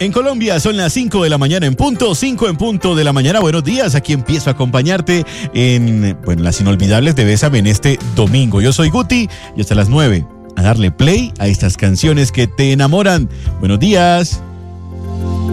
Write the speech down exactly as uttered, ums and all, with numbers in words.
En Colombia son las cinco de la mañana en punto, cinco en punto de la mañana. Buenos días, aquí empiezo a acompañarte en, bueno, las inolvidables de Bésame en este domingo. Yo soy Guti y hasta las nueve a darle play a estas canciones que te enamoran. Buenos días.